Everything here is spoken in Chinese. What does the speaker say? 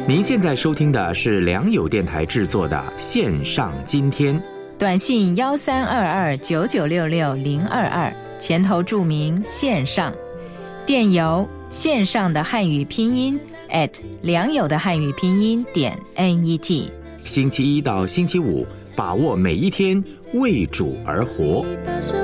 您现在收听的是良友电台制作的线上今天， 短信132299660022，前头注明线上，电邮线上的汉语拼音良友的汉语拼音.net。 星期一到星期五，把握每一天，为主而活。